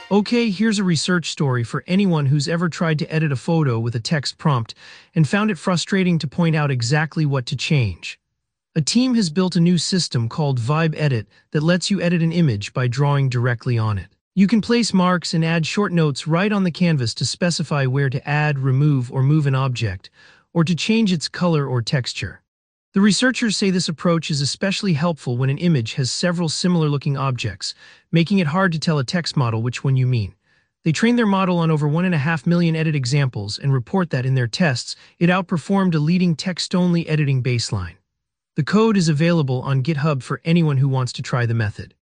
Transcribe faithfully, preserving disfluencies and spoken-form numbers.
Okay, here's a research story for anyone who's ever tried to edit a photo with a text prompt and found it frustrating to point out exactly what to change. A team has built a new system called Vibe Edit that lets you edit an image by drawing directly on it. You can place marks and add short notes right on the canvas to specify where to add, remove, or move an object, or to change its color or texture. The researchers say this approach is especially helpful when an image has several similar-looking objects, making it hard to tell a text model which one you mean. They trained their model on over one and a half million edit examples and report that in their tests, it outperformed a leading text-only editing baseline. The code is available on GitHub for anyone who wants to try the method.